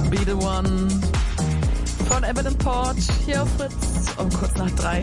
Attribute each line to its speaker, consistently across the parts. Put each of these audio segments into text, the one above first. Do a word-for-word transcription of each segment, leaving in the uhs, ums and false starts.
Speaker 1: Be the One von Evan Port hier auf Fritz um kurz nach drei.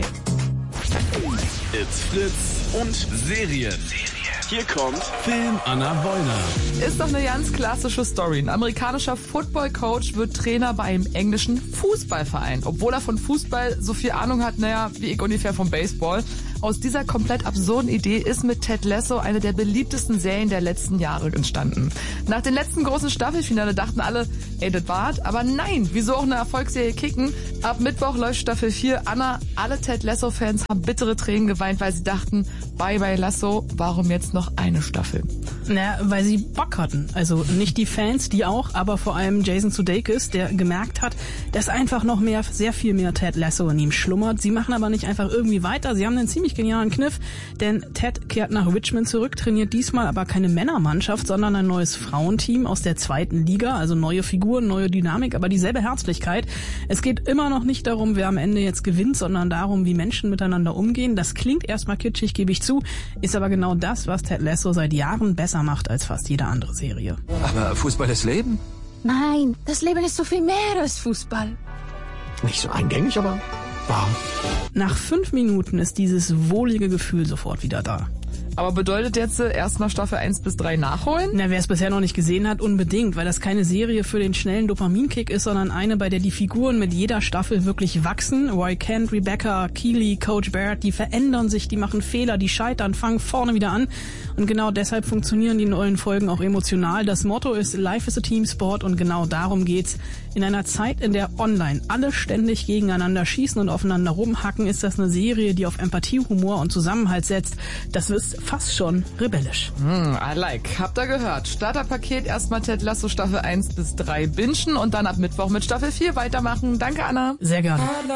Speaker 2: It's Fritz und Serien. Hier kommt Film Anna Wollner.
Speaker 1: Ist doch eine ganz klassische Story. Ein amerikanischer Football-Coach wird Trainer bei einem englischen Fußballverein. Obwohl er von Fußball so viel Ahnung hat, naja, wie ich ungefähr vom Baseball. Aus dieser komplett absurden Idee ist mit Ted Lasso eine der beliebtesten Serien der letzten Jahre entstanden. Nach den letzten großen Staffelfinale dachten alle, ey, das war's. Aber nein, wieso auch eine Erfolgsserie kicken? Ab Mittwoch läuft Staffel vier. Anna, alle Ted Lasso-Fans haben bittere Tränen geweint, weil sie dachten, bye bye Lasso, warum jetzt noch eine Staffel?
Speaker 3: Naja, weil sie Bock hatten. Also nicht die Fans, die auch, aber vor allem Jason Sudeikis, der gemerkt hat, dass einfach noch mehr, sehr viel mehr Ted Lasso in ihm schlummert. Sie machen aber nicht einfach irgendwie weiter. Sie haben einen ziemlich genialen Kniff, denn Ted kehrt nach Richmond zurück, trainiert diesmal aber keine Männermannschaft, sondern ein neues Frauenteam aus der zweiten Liga, also neue Figuren, neue Dynamik, aber dieselbe Herzlichkeit. Es geht immer noch nicht darum, wer am Ende jetzt gewinnt, sondern darum, wie Menschen miteinander umgehen. Das klingt erstmal kitschig, gebe ich zu, ist aber genau das, was Ted Lasso seit Jahren besser macht als fast jede andere Serie.
Speaker 4: Aber Fußball ist Leben?
Speaker 5: Nein, das Leben ist so viel mehr als Fußball.
Speaker 4: Nicht so eingängig, aber wahr.
Speaker 3: Nach fünf Minuten ist dieses wohlige Gefühl sofort wieder da.
Speaker 1: Aber bedeutet jetzt erst nach Staffel eins bis drei nachholen?
Speaker 3: Na, wer es bisher noch nicht gesehen hat, unbedingt, weil das keine Serie für den schnellen Dopaminkick ist, sondern eine, bei der die Figuren mit jeder Staffel wirklich wachsen. Roy Kent, Rebecca, Keely, Coach Barrett, die verändern sich, die machen Fehler, die scheitern, fangen vorne wieder an. Und genau deshalb funktionieren die neuen Folgen auch emotional. Das Motto ist Life is a Team Sport und genau darum geht's. In einer Zeit, in der online alle ständig gegeneinander schießen und aufeinander rumhacken, ist das eine Serie, die auf Empathie, Humor und Zusammenhalt setzt. Das ist fast schon rebellisch.
Speaker 1: Hm, I like. Habt ihr gehört? Starterpaket erstmal Ted Lasso Staffel eins bis drei bingen und dann ab Mittwoch mit Staffel vier weitermachen. Danke, Anna.
Speaker 3: Sehr gerne.